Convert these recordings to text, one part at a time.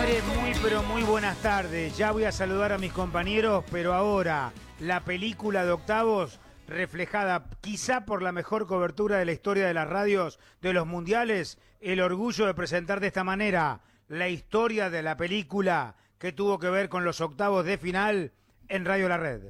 señores, pero muy buenas tardes. Ya voy a saludar a mis compañeros, pero ahora la película de octavos, reflejada quizá por la mejor cobertura de la historia de las radios de los mundiales, el orgullo de presentar de esta manera la historia de la película que tuvo que ver con los octavos de final en Radio La Red.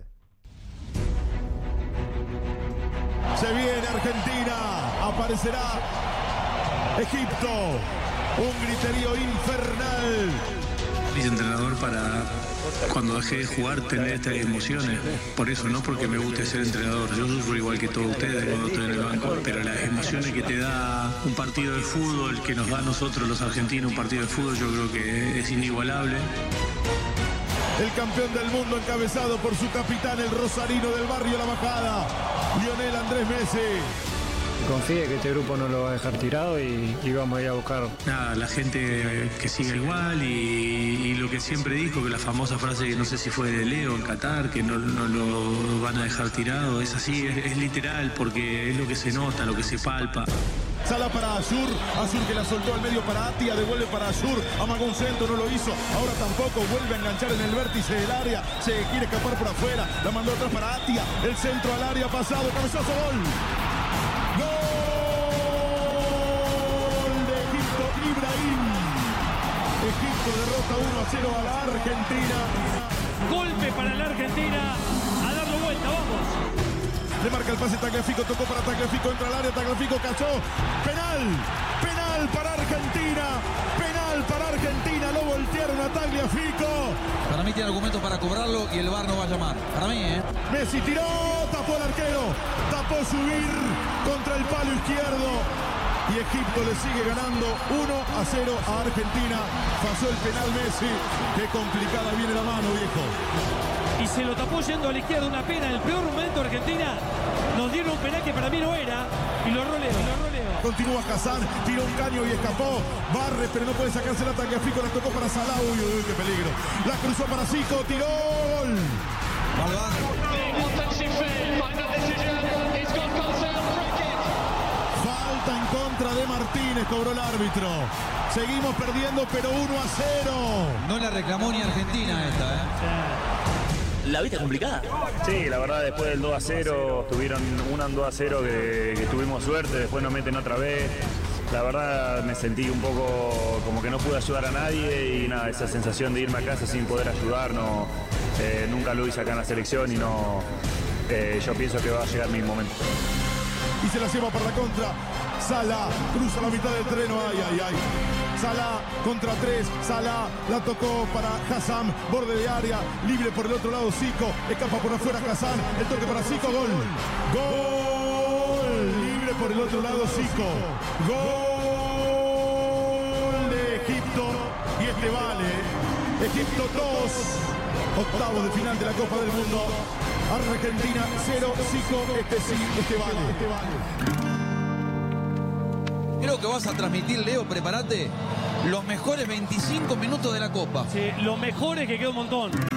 Se viene Argentina, aparecerá Egipto, un griterío infernal. Hice entrenador para cuando dejé de jugar tener estas emociones, por eso, no porque me guste ser entrenador, yo sufro igual que todos ustedes cuando estoy en el banco, pero las emociones que te da un partido de fútbol, que nos da a nosotros los argentinos un partido de fútbol, yo creo que es inigualable. El campeón del mundo encabezado por su capitán, el rosarino del barrio La Bajada, Lionel Andrés Messi. Confíe que este grupo no lo va a dejar tirado y vamos a ir a buscar. Nada, la gente que siga igual y lo que siempre dijo, que la famosa frase que no sé si fue de Leo en Qatar, que no lo van a dejar tirado, es así, es literal, porque es lo que se nota, lo que se palpa. Sala para Ayur, Ayur que la soltó al medio para Atia, devuelve para Ayur, amagó un centro, no lo hizo, ahora tampoco, vuelve a enganchar en el vértice del área, se quiere escapar por afuera, la mandó atrás para Atia, el centro al área pasado, cabezazo, gol. ¡Gol de Egipto, Ibrahim! Egipto derrota 1-0 a la Argentina. Golpe para la Argentina, a darle vuelta, vamos. Le marca el pase Tagliafico, tocó para Tagliafico, entra al área, Tagliafico cachó. Penal, penal para Argentina, penal para Argentina, lo voltearon a Tagliafico. Para mí tiene argumentos para cobrarlo y el VAR no va a llamar. Para mí, Messi tiró, tapó el arquero, tapó subir contra el palo izquierdo. Y Egipto le sigue ganando 1-0 a Argentina. Pasó el penal Messi. Qué complicada viene la mano, viejo. Y se lo tapó yendo a la izquierda, una pena. En el peor momento Argentina nos dieron un penal que para mí no era. Y lo roleo. Continúa Hassan, tiró un caño y escapó. Barre, pero no puede sacarse la Tagliafico, la tocó para Salah. Uy, qué peligro. La cruzó para Zico, tiró gol. Falta en contra de Martínez, cobró el árbitro. Seguimos perdiendo, pero 1-0. No la reclamó ni Argentina esta, ¿La viste complicada? Sí, la verdad, después del 2-0, tuvieron un 2-0 que tuvimos suerte, después nos meten otra vez. La verdad me sentí un poco como que no pude ayudar a nadie y nada, esa sensación de irme a casa sin poder ayudar, nunca lo hice acá en la selección y yo pienso que va a llegar mi momento. Y se la lleva para la contra. Salah cruza la mitad del terreno. Ay. Salah contra 3. Salah la tocó para Hassan. Borde de área. Libre por el otro lado Zico. Escapa por afuera Hassan. El toque para Zico. Gol. Gol. Libre por el otro lado Zico. Gol de Egipto. Y este vale. Egipto 2. Octavos de final de la Copa del Mundo. Argentina 0, Zico, este vale. Creo que vas a transmitir, Leo, prepárate, los mejores 25 minutos de la Copa. Sí, los mejores que quedó un montón.